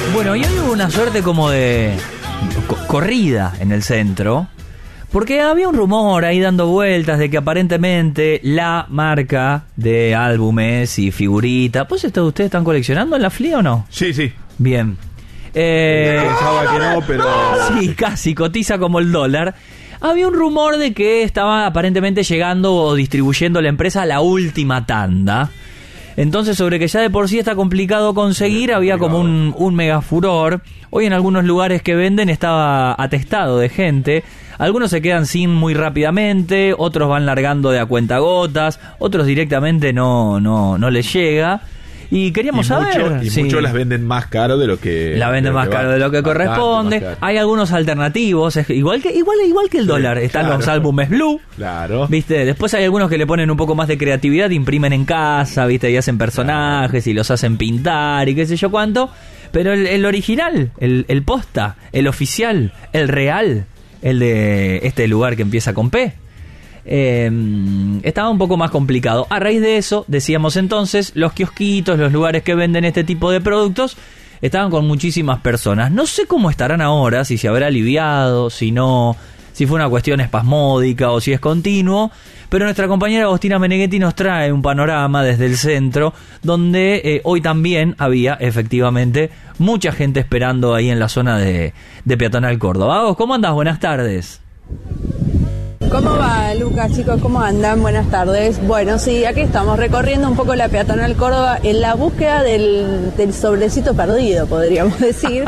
Bueno, y hoy hubo una suerte como de corrida en el centro, porque había un rumor ahí dando vueltas de que aparentemente la marca de álbumes y figuritas... ¿Pues ustedes están coleccionando en la FLIA o no? Sí, sí. Bien. Pensaba que no, pero... Sí, casi, cotiza como el dólar. Había un rumor de que estaba aparentemente llegando o distribuyendo la empresa la última tanda. Entonces, sobre que ya de por sí está complicado conseguir, había como un mega furor. Hoy en algunos lugares que venden estaba atestado de gente. Algunos se quedan sin muy rápidamente, otros van largando de a cuentagotas, otros directamente no les llega. Y queríamos saber. Muchos las venden más caro de lo que... La venden más caro de lo que corresponde. Hay algunos alternativos, igual que el dólar. Están los álbumes Blue. Claro. ¿Viste? Después hay algunos que le ponen un poco más de creatividad, imprimen en casa, ¿viste? Y hacen personajes y los hacen pintar y qué sé yo cuánto. Pero el original, el posta, el oficial, el real, el de este lugar que empieza con P, estaba un poco más complicado. A raíz de eso, decíamos entonces, los kiosquitos, los lugares que venden este tipo de productos estaban con muchísimas personas. No sé cómo estarán ahora, si se habrá aliviado, si no, si fue una cuestión espasmódica o si es continuo, pero nuestra compañera Agostina Meneghetti nos trae un panorama desde el centro, donde hoy también había efectivamente mucha gente esperando ahí en la zona de Peatonal Córdoba. Agos, ¿cómo andás? Buenas tardes. ¿Cómo va, Lucas, chicos? ¿Cómo andan? Buenas tardes. Bueno, sí, aquí estamos recorriendo un poco la Peatonal Córdoba en la búsqueda del sobrecito perdido, podríamos decir,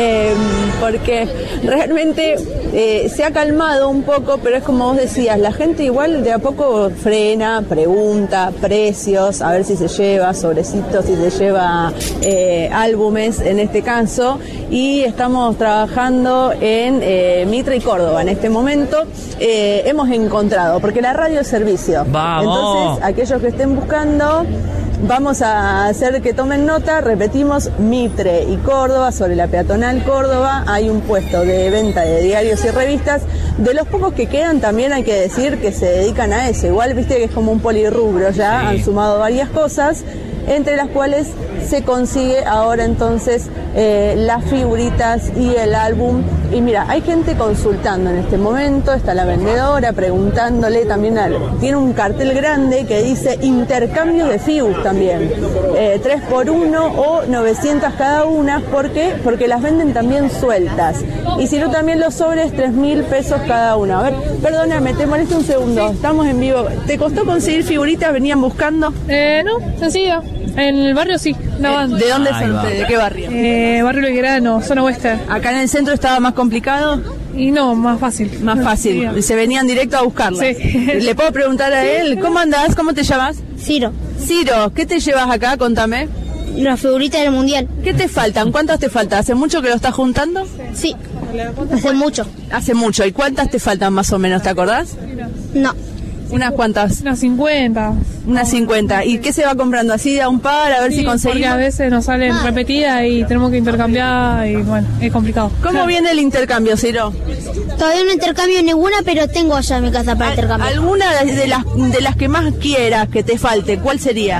porque realmente se ha calmado un poco, pero es como vos decías, la gente igual de a poco frena, pregunta precios, a ver si se lleva sobrecitos, si se lleva álbumes en este caso, y estamos trabajando en Mitre y Córdoba en este momento. Hemos encontrado, porque la radio es servicio. ¡Vamos! Entonces, aquellos que estén buscando, vamos a hacer que tomen nota. Repetimos, Mitre y Córdoba, sobre la Peatonal Córdoba, hay un puesto de venta de diarios y revistas. De los pocos que quedan, también hay que decir que se dedican a eso. Igual, viste que es como un polirrubro ya, sí. Han sumado varias cosas, entre las cuales se consigue ahora entonces las figuritas y el álbum. Y mira, hay gente consultando en este momento, está la vendedora preguntándole también, tiene un cartel grande que dice intercambio de figus también, 3x1 o 900 cada una. ¿Por qué? Porque las venden también sueltas, y si no también los sobres 3.000 pesos cada una. A ver, perdóname, te molesto un segundo, estamos en vivo. ¿Te costó conseguir figuritas? ¿Venían buscando? No, sencillo. En el barrio sí. No, ¿De dónde son ustedes? ¿De qué barrio? Barrio Belgrano, zona oeste. ¿Acá en el centro estaba más complicado? Y no, más fácil. Más fácil. Sí. ¿Se venían directo a buscarla? Sí. ¿Le puedo preguntar a él? ¿Cómo andás? ¿Cómo te llamas? Ciro, Ciro, ¿qué te llevas acá? Contame. la figurita del mundial. ¿Qué te faltan? ¿Cuántas te faltan? ¿Hace mucho que lo estás juntando? Sí, hace mucho. Hace mucho. ¿Y cuántas te faltan más o menos? ¿Te acordás? No, ¿Unas cuantas? Unas 50. Unas 50. ¿Y qué se va comprando? ¿Así de a un par? A ver si conseguimos. Porque a veces nos salen repetidas y tenemos que intercambiar y bueno, es complicado. ¿Cómo viene el intercambio, Ciro? todavía no intercambio ninguna, pero tengo allá en mi casa para intercambiar. ¿Alguna de las que más quieras que te falte? ¿Cuál sería?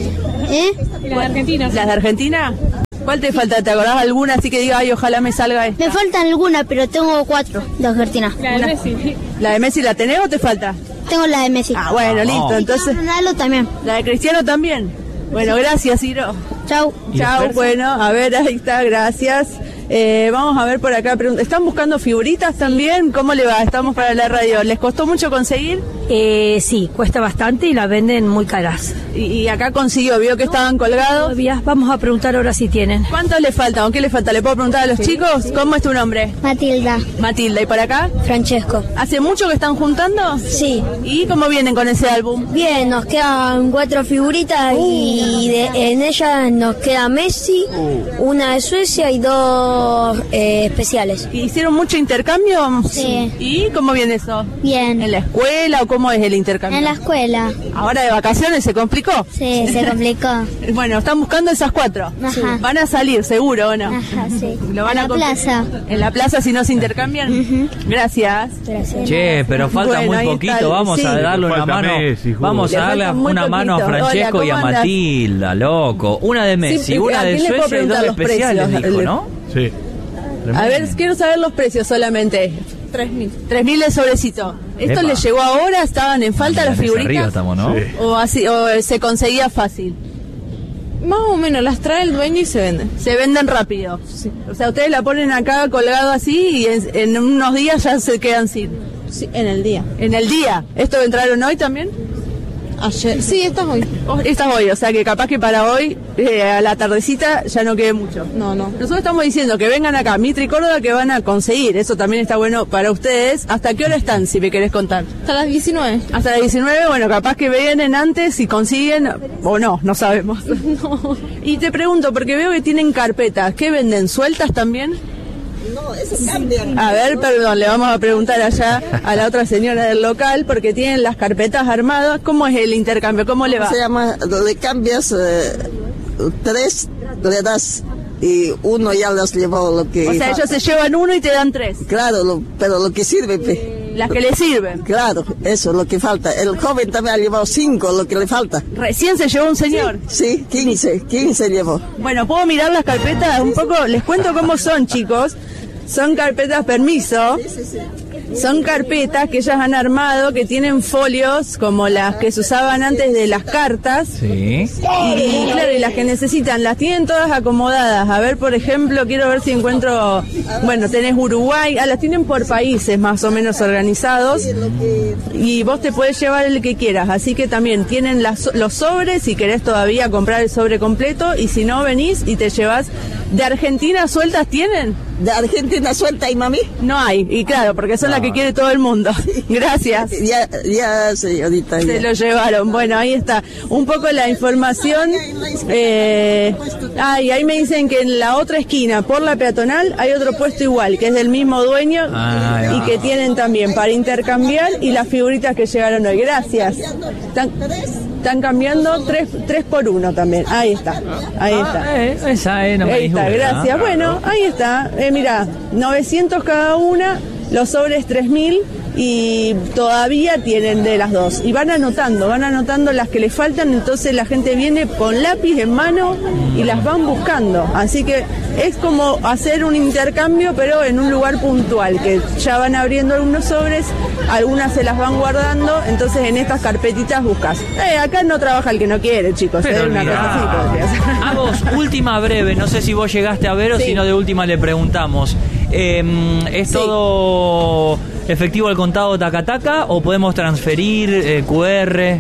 ¿Y las de Argentina? ¿Las de Argentina? ¿Cuál te falta? ¿Te acordás alguna así que diga, ay, ojalá me salga esta? Me faltan algunas, pero tengo 4 de Argentina. La de Messi. ¿La de Messi la tenés o te falta? Tengo la de Messi. Ah, bueno, listo, entonces... Ronaldo también. ¿La de Cristiano también? Bueno, gracias, Ciro. Chau. Chau, bueno, a ver, ahí está, gracias. Vamos a ver por acá, ¿están buscando figuritas también? ¿Cómo le va? Estamos para la radio. ¿Les costó mucho conseguir? Sí, cuesta bastante y las venden muy caras. Y acá consiguió, vio que estaban colgados. Todavía vamos a preguntar ahora si tienen. ¿Cuántos le faltan o qué le falta? ¿Le puedo preguntar a los chicos? ¿Cómo es tu nombre? Matilda. Matilda, ¿y por acá? Francesco. ¿Hace mucho que están juntando? Sí. ¿Y cómo vienen con ese álbum? Bien, nos quedan 4 figuritas y en ellas nos queda Messi, una de Suecia y 2 precios especiales. ¿Hicieron mucho intercambio? Sí. ¿Y cómo viene eso? Bien. ¿En la escuela o cómo es el intercambio? En la escuela. ¿Ahora de vacaciones se complicó? Sí, se complicó. Bueno, están buscando esas 4. Ajá. Van a salir, seguro, ¿o no? Ajá, sí. Lo van En a la comprar. plaza. En la plaza si no se intercambian. Gracias. Gracias. Che, pero falta Bueno, muy ahí poquito, está, vamos sí. a darle una Falta mano. Messi, justo. Vamos Le a darle falta muy una mano a poquito. Francesco Hola, y a ¿cómo andas? Matilda, loco. Una de Messi, Sí, una ¿a de quién le puedo Suecia y dos preguntar los especiales, precios? dijo, ¿no? Sí. A ver, quiero saber los precios solamente. 3.000. 3.000 de sobrecito. ¿Esto Epa. les llegó ahora? ¿Estaban en falta las Arriba figuritas? estamos, ¿no? Sí. ¿O así, o se conseguía fácil? Más o menos, las trae el dueño y se venden. Se venden rápido. Sí. O sea, ustedes la ponen acá colgado así y en unos días ya se quedan sin. Sí, en el día. En el día. ¿Esto entraron hoy también? Ayer. Sí, estás hoy. Esta es hoy, o sea que capaz que para hoy, a la tardecita, ya no quede mucho. No. Nosotros estamos diciendo que vengan acá, Mitre y Córdoba, que van a conseguir. Eso también está bueno para ustedes. ¿Hasta qué hora están, si me querés contar? Hasta las 19. Hasta las 19, bueno, capaz que vienen antes y consiguen, o no sabemos. No. Y te pregunto, porque veo que tienen carpetas, ¿qué venden? ¿Sueltas también? No, eso cambian. A ver, perdón, le vamos a preguntar allá a la otra señora del local, porque tienen las carpetas armadas. ¿Cómo es el intercambio? ¿Cómo le va? Se llama, le cambias 3, le das y uno ya les llevó lo que... O sea, ellos se llevan uno y te dan 3. Claro, pero lo que sirve, pe. Las que le sirven. Claro, eso es lo que falta. El joven también ha llevado 5, lo que le falta. Recién se llevó un señor. Sí, 15 llevó. Bueno, ¿puedo mirar las carpetas un poco? Les cuento cómo son, chicos. Son carpetas, permiso. Son carpetas que ellas han armado, que tienen folios como las que se usaban antes de las cartas. Sí. Y claro, y las que necesitan, las tienen todas acomodadas. A ver, por ejemplo, quiero ver si encuentro... Bueno, tenés Uruguay, las tienen por países más o menos organizados. Y vos te podés llevar el que quieras. Así que también tienen los sobres, si querés todavía comprar el sobre completo. Y si no, venís y te llevas... ¿De Argentina sueltas tienen? ¿De Argentina suelta y mami? No hay, y claro, porque son las que quiere todo el mundo. Gracias. Ya, señorita. Se Ya. lo llevaron. Bueno, ahí está. Un poco la información. Y ahí me dicen que en la otra esquina, por la peatonal, hay otro puesto igual, que es del mismo dueño Ah, y que tienen también para intercambiar y las figuritas que llegaron hoy. Gracias. Están cambiando 3 por 1 también. Ahí está. Ahí está. Esa, no me Ahí está, disgusta. gracias. Bueno, ahí está. Mirá, 900 cada una, los sobres 3.000 y todavía tienen de las dos. Y van anotando las que les faltan, entonces la gente viene con lápiz en mano y las van buscando. Así que es como hacer un intercambio, pero en un lugar puntual, que ya van abriendo algunos sobres, algunas se las van guardando, entonces en estas carpetitas buscas. Acá no trabaja el que no quiere, chicos. Pero Una mirá. cosa así podría ser. A vos, última breve, no sé si vos llegaste a ver o Sí. si no de última le preguntamos. ¿Es Sí. todo efectivo al contado taca-taca o podemos transferir QR?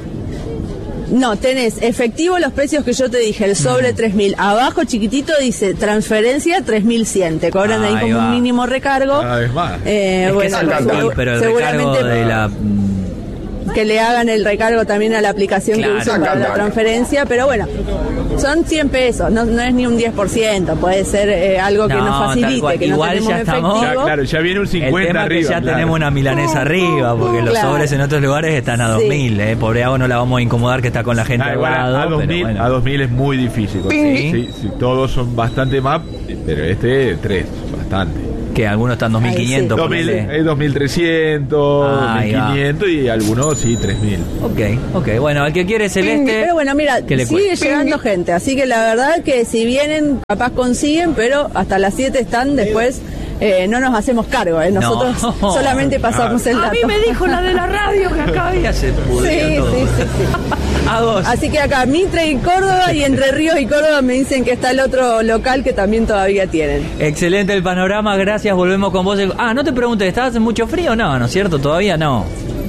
No, tenés efectivo los precios que yo te dije, el sobre 3.000. Abajo chiquitito dice transferencia 3.100. Te cobran ahí Ahí como va. un mínimo recargo. Cada vez más. Es que Bueno, es el pero el recargo de la... que le hagan el recargo también a la aplicación Claro. que usan para la transferencia, pero bueno, son 100 pesos, no es ni un 10%, puede ser algo que No, nos tal facilite, cual. que Igual no tenemos ya estamos- efectivo. Claro, ya viene un El 50 tema arriba. es que ya claro. tenemos una milanesa arriba, porque los Claro. sobres en otros lugares están a Sí. 2.000, Pobre Hago no la vamos a incomodar que está con la gente al Igual lado, a pero 2000, bueno. a 2000 es muy difícil. Sí. Sí, todos son bastante más, pero este 3, bastante. Que algunos están 2.500, 2000, ponele. 2300, Ahí va. 1500 y algunos sí 3000. Ok, bueno, al que quiere celeste... Pero bueno, mira, ¿qué le sigue cuesta? llegando gente, así que la verdad que si vienen, capaz consiguen, pero hasta las 7 están, después no nos hacemos cargo, nosotros No. solamente pasamos el dato. A mí me dijo la de la radio que acá había... Se pudrió Sí, todo. sí, sí. A vos. Así que acá Mitre y Córdoba y Entre Ríos y Córdoba me dicen que está el otro local que también todavía tienen. Excelente el panorama, gracias, volvemos con vos. No te preguntes, ¿estás en mucho frío? No, ¿no es cierto? Todavía no.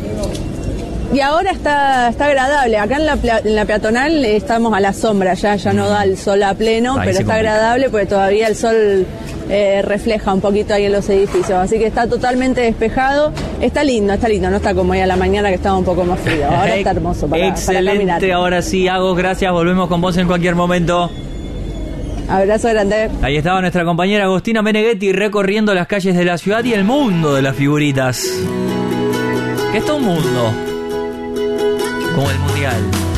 Y ahora está agradable. Acá en la peatonal estamos a la sombra, ya no da el sol a pleno, Ahí pero se está complica. agradable porque todavía el sol refleja un poquito ahí en los edificios. Así que está totalmente despejado. Está lindo, no está como hoy a la mañana que estaba un poco más frío. Ahora está hermoso para Excelente, caminar. ahora sí, Agos, gracias, volvemos con vos en cualquier momento. Abrazo grande. Ahí estaba nuestra compañera Agostina Meneghetti recorriendo las calles de la ciudad y el mundo de las figuritas. Que es todo un mundo. Como el mundial.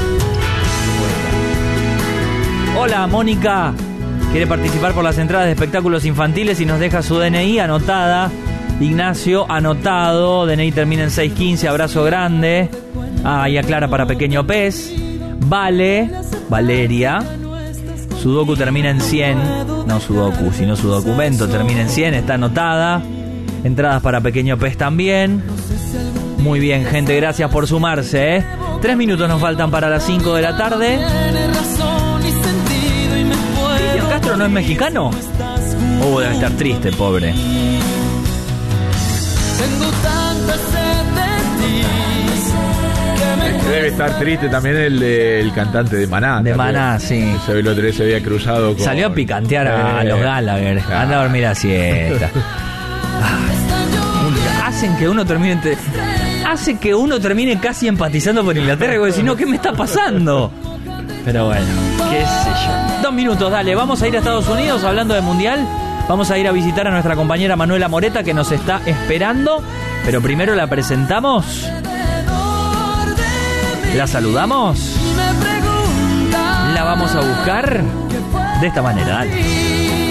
Hola, Mónica. Quiere participar por las entradas de espectáculos infantiles y nos deja su DNI anotada. Ignacio, anotado. DNI termina en 615. Abrazo grande. Y aclara para Pequeño Pez. Valeria. Sudoku termina en 100. No Sudoku, sino su documento termina en 100. Está anotada. Entradas para Pequeño Pez también. Muy bien, gente. Gracias por sumarse. 3 minutos nos faltan para las 5 de la tarde. ¿Cristian Castro no es mexicano? Debe estar triste, pobre. Debe estar triste también el cantante de Maná. De Maná, sí. El otro día se había cruzado con... Salió a picantear a los Gallagher. Anda a dormir la siesta. Hacen que uno termine... Hace que uno termine casi empatizando por Inglaterra y vos decís, no, ¿qué me está pasando? Pero bueno, qué sé yo. 2 minutos, dale. Vamos a ir a Estados Unidos hablando de Mundial. Vamos a ir a visitar a nuestra compañera Manuela Moreta que nos está esperando. Pero primero la presentamos. ¿La saludamos? ¿La vamos a buscar? De esta manera, dale.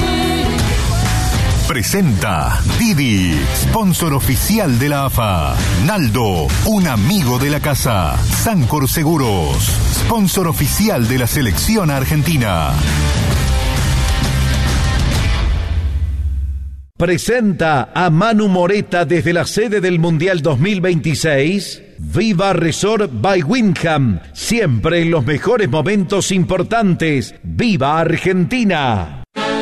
Presenta Didi, sponsor oficial de la AFA. Naldo, un amigo de la casa. Sancor Seguros, sponsor oficial de la selección argentina. Presenta a Manu Moreta desde la sede del Mundial 2026. Viva Resort by Wyndham, siempre en los mejores momentos importantes. ¡Viva Argentina!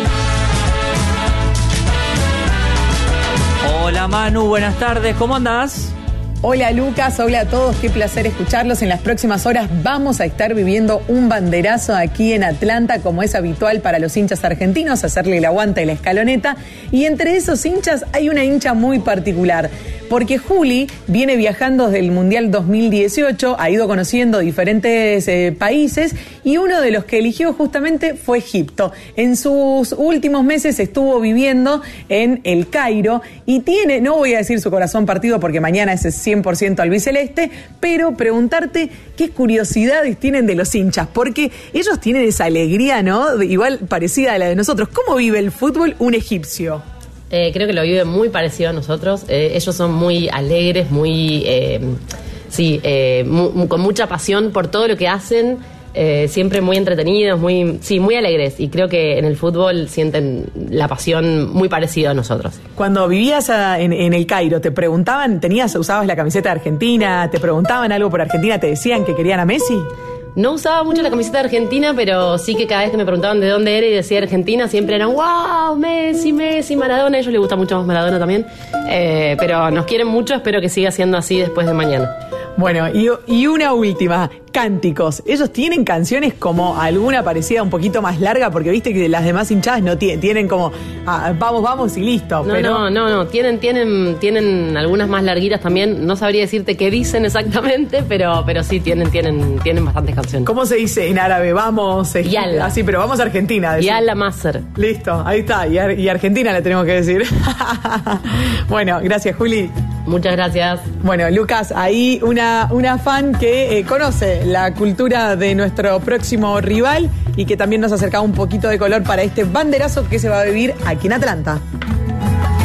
Hola Manu, buenas tardes, ¿cómo andás? Hola Lucas, hola a todos, qué placer escucharlos. En las próximas horas vamos a estar viviendo un banderazo aquí en Atlanta, como es habitual para los hinchas argentinos, hacerle el aguante a la escaloneta. Y entre esos hinchas hay una hincha muy particular, porque Juli viene viajando desde el Mundial 2018, ha ido conociendo diferentes países y uno de los que eligió justamente fue Egipto. En sus últimos meses estuvo viviendo en El Cairo y tiene, no voy a decir su corazón partido porque mañana es 100% albiceleste, pero preguntarte qué curiosidades tienen de los hinchas, porque ellos tienen esa alegría, ¿no? Igual parecida a la de nosotros. ¿Cómo vive el fútbol un egipcio? Creo que lo vive muy parecido a nosotros. Ellos son muy alegres, con mucha pasión por todo lo que hacen. Siempre muy entretenidos, muy alegres, y creo que en el fútbol sienten la pasión muy parecida a nosotros. Cuando vivías en El Cairo, ¿te preguntaban, usabas la camiseta de Argentina, te preguntaban algo por Argentina, te decían que querían a Messi? No usaba mucho la camiseta de Argentina, pero sí que cada vez que me preguntaban de dónde era y decía Argentina, siempre eran wow, Messi, Maradona. A ellos les gusta mucho más Maradona también, pero nos quieren mucho, espero que siga siendo así después de mañana. Bueno, y una última, cánticos. Ellos tienen canciones como alguna parecida un poquito más larga, porque viste que las demás hinchadas no tienen como vamos y listo. No, tienen algunas más larguitas también. No sabría decirte qué dicen exactamente, pero sí tienen bastantes canciones. ¿Cómo se dice en árabe? Vamos, Yalla. Así, pero vamos a Argentina. Yalla Maser. Listo, ahí está. Y Argentina le tenemos que decir. Bueno, gracias, Juli. Muchas gracias. Bueno, Lucas, ahí una fan que conoce la cultura de nuestro próximo rival y que también nos acercaba un poquito de color para este banderazo que se va a vivir aquí en Atlanta.